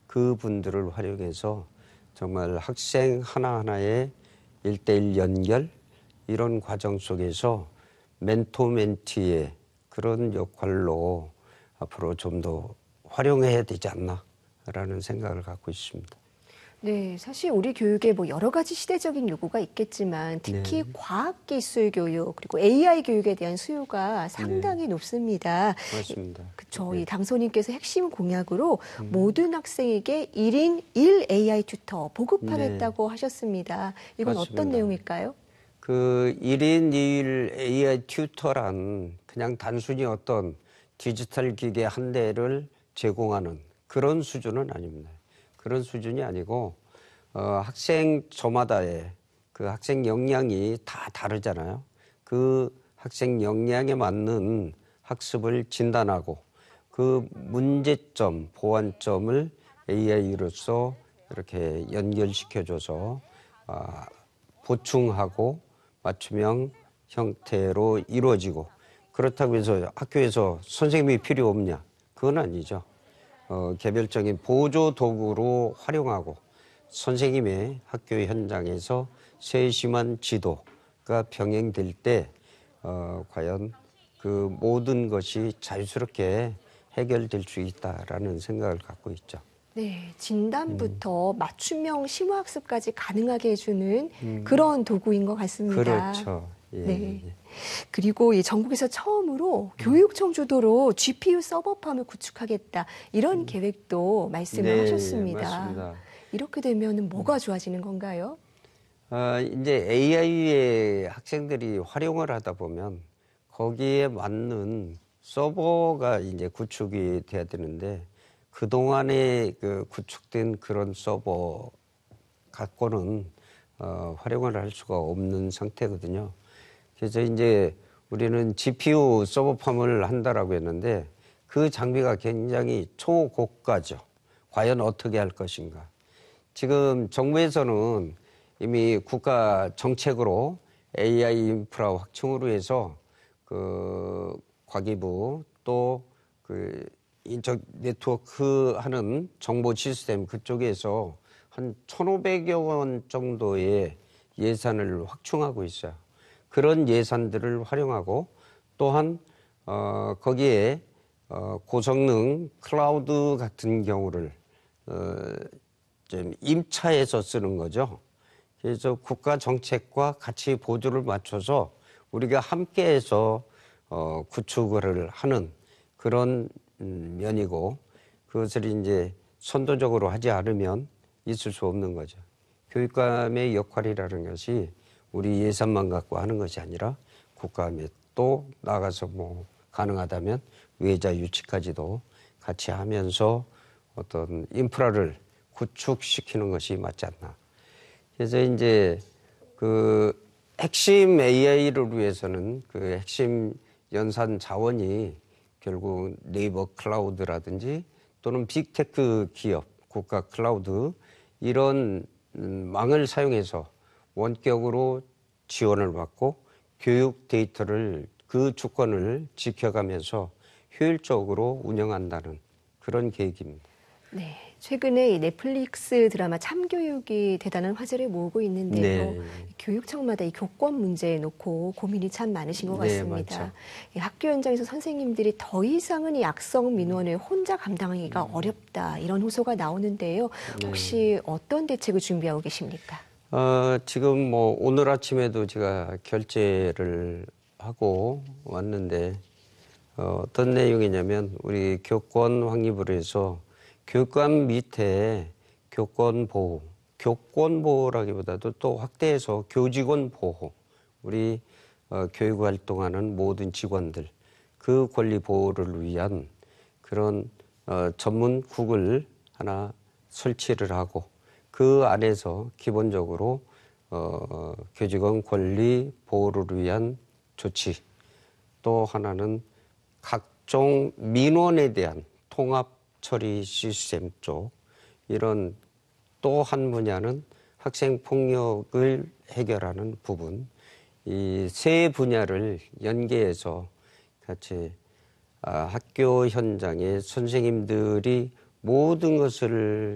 그분들을 활용해서 정말 학생 하나하나의 1대1 연결 이런 과정 속에서 멘토 멘티의 그런 역할로 앞으로 좀 더 활용해야 되지 않나라는 생각을 갖고 있습니다. 네, 사실 우리 교육에 뭐 여러 가지 시대적인 요구가 있겠지만 특히 네. 과학기술 교육 그리고 AI 교육에 대한 수요가 상당히 높습니다. 맞습니다. 그렇죠. 네. 이 당선인께서 핵심 공약으로 모든 학생에게 1인 1 AI 튜터 보급하겠다고 하셨습니다. 이건 맞습니다. 어떤 내용일까요? 그 1인 2일 AI 튜터란 그냥 단순히 어떤 디지털 기계 한 대를 제공하는 그런 수준은 아닙니다. 그런 수준이 아니고 학생 저마다의 그 학생 역량이 다 다르잖아요. 그 학생 역량에 맞는 학습을 진단하고 그 문제점, 보완점을 AI로서 이렇게 연결시켜줘서 보충하고 맞춤형 형태로 이루어지고 그렇다고 해서 학교에서 선생님이 필요 없냐? 그건 아니죠. 개별적인 보조 도구로 활용하고 선생님의 학교 현장에서 세심한 지도가 병행될 때 과연 그 모든 것이 자유스럽게 해결될 수 있다라는 생각을 갖고 있죠. 네, 진단부터 맞춤형 심화학습까지 가능하게 해주는 그런 도구인 것 같습니다. 그렇죠. 예, 네. 예. 그리고 이 전국에서 처음으로 교육청 주도로 GPU 서버팜을 구축하겠다 이런 계획도 말씀을 네, 하셨습니다. 맞습니다. 이렇게 되면 뭐가 좋아지는 건가요? 이제 AI에 학생들이 활용을 하다 보면 거기에 맞는 서버가 이제 구축이 돼야 되는데 그동안에 그 구축된 그런 서버 갖고는 활용을 할 수가 없는 상태거든요. 그래서 이제 우리는 GPU 서버팜을 한다라고 했는데 그 장비가 굉장히 초고가죠. 과연 어떻게 할 것인가. 지금 정부에서는 이미 국가 정책으로 AI 인프라 확충으로 해서 그 과기부 또 그 인적 네트워크 하는 정보 시스템 그쪽에서 한 1,500여 원 정도의 예산을 확충하고 있어요. 그런 예산들을 활용하고 또한 거기에 고성능 클라우드 같은 경우를 좀 임차해서 쓰는 거죠. 그래서 국가 정책과 같이 보조를 맞춰서 우리가 함께해서 구축을 하는 그런 면이고 그것을 이제 선도적으로 하지 않으면 있을 수 없는 거죠. 교육감의 역할이라는 것이 우리 예산만 갖고 하는 것이 아니라 국감에 또 나가서 뭐 가능하다면 외자 유치까지도 같이 하면서 어떤 인프라를 구축시키는 것이 맞지 않나. 그래서 이제 그 핵심 AI를 위해서는 그 핵심 연산 자원이 결국 네이버 클라우드라든지 또는 빅테크 기업, 국가 클라우드 이런 망을 사용해서 원격으로 지원을 받고 교육 데이터를 그 주권을 지켜가면서 효율적으로 운영한다는 그런 계획입니다. 네, 최근에 이 넷플릭스 드라마 참교육이 대단한 화제를 모으고 있는데요. 네. 교육청마다 이 교권 문제에 놓고 고민이 참 많으신 것 네, 같습니다. 맞죠. 이 학교 현장에서 선생님들이 더 이상은 이 악성 민원을 혼자 감당하기가 어렵다 이런 호소가 나오는데요. 혹시 어떤 대책을 준비하고 계십니까? 지금 뭐 오늘 아침에도 제가 결재를 하고 왔는데 어떤 내용이냐면 우리 교권 확립을 해서 교육감 밑에 교권 보호, 교권 보호라기보다도 또 확대해서 교직원 보호, 우리 교육 활동하는 모든 직원들 그 권리 보호를 위한 그런 전문국을 하나 설치를 하고 그 안에서 기본적으로 교직원 권리 보호를 위한 조치 또 하나는 각종 민원에 대한 통합 처리 시스템 쪽 이런 또 한 분야는 학생 폭력을 해결하는 부분 이 세 분야를 연계해서 같이 학교 현장에 선생님들이 모든 것을